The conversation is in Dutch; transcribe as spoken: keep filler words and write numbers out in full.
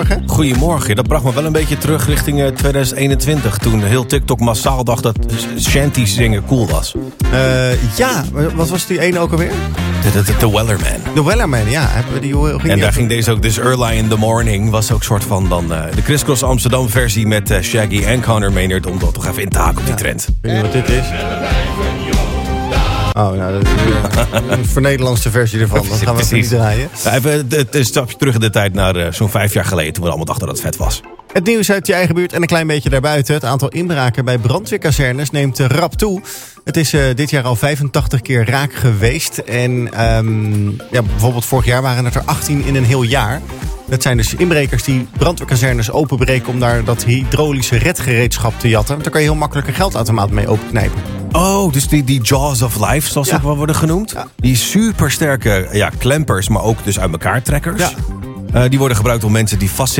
goedemorgen. Goedemorgen. Dat bracht me wel een beetje terug richting uh, twintig eenentwintig. Toen heel TikTok massaal dacht dat shanties zingen cool was. Uh, ja, wat was die ene ook alweer? De, de, de Wellerman. De Wellerman, ja. Hebben we die, ging en die daar ging deze ook. Dus Early in the Morning was ook soort van dan uh, de Criss Cross Amsterdam versie met uh, Shaggy en Conor Maynard. Om dat toch even in te haken op die ja. trend. Ik weet niet wat dit is. Oh, nou, dat is een, een vernederlandse versie ervan. Dat gaan we even niet draaien. Ja, even een stapje terug in de tijd naar uh, zo'n vijf jaar geleden. Toen we allemaal dachten dat het vet was. Het nieuws uit je eigen buurt en een klein beetje daarbuiten. Het aantal inbraken bij brandweerkazernes neemt rap toe. Het is uh, dit jaar al vijfentachtig keer raak geweest. En um, ja, bijvoorbeeld vorig jaar waren het er achttien in een heel jaar. Dat zijn dus inbrekers die brandweerkazernes openbreken om daar dat hydraulische redgereedschap te jatten. Want daar kan je heel makkelijk een geldautomaat mee openknijpen. Oh, dus die, die Jaws of Life, zoals ze ja. ook wel worden genoemd. Ja. Die supersterke ja, klempers, maar ook dus uit elkaar trekkers. Ja. Uh, die worden gebruikt om mensen die vastzitten